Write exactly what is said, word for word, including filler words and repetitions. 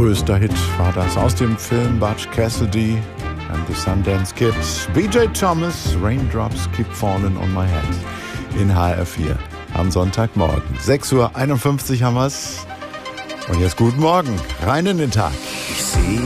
größter Hit war das aus dem Film Butch Cassidy and the Sundance Kid. B J Thomas, Raindrops Keep Falling on My Head in H R vier am Sonntagmorgen. sechs Uhr einundfünfzig haben wir's. Und jetzt guten Morgen, rein in den Tag. Ich sehe